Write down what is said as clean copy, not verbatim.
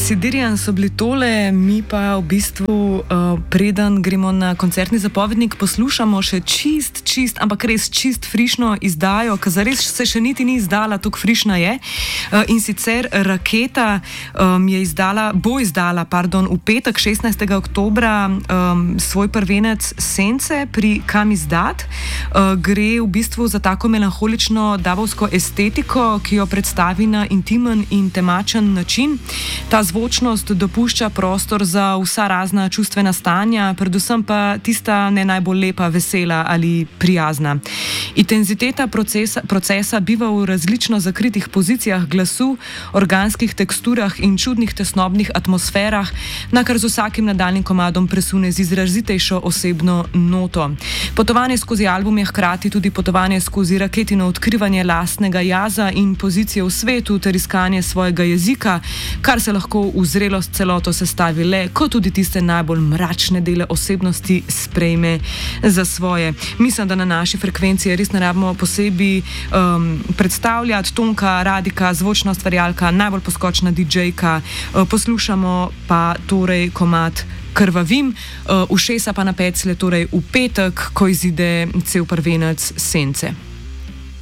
Sidirian so bili tole, mi pa v bistvu, preden gremo na koncertni zapovednik, poslušamo še ampak res čist frišno izdajo, ki zares se še niti ni izdala, tako frišna je. In sicer Raketa bo izdala v petek, 16. oktobra, svoj prvenec Sence pri Kam izdat. Gre v bistvu za tako melanholično davovsko estetiko, ki jo predstavi na intimen in temačen način. Ta zvočnost dopušča prostor za vsa razna čustvena stanja, predvsem pa tista ne najbolj lepa, vesela ali prijazna. Intenziteta procesa biva v različno zakritih pozicijah glasu, organskih teksturah in čudnih tesnobnih atmosferah, na kar z vsakim nadaljnjim komadom presune z izrazitejšo osebno noto. Potovanje skozi album je hkrati tudi potovanje skozi Raketino odkrivanje lastnega jaza in pozicije v svetu ter iskanje svojega jezika, kar se lahko v zrelost celoto sestavi le, ko tudi tiste najbolj mračne dele osebnosti sprejme za svoje. Mislim, da na naši frekvenciji res ne rabimo posebej predstavljati. Tonka, Radika, zvočna ustvarjalka, najbolj poskočna DJ-ka. Poslušamo pa torej komad Krvavim, ušesa pa na peclje torej v petek, ko izide cel prvenec Sence.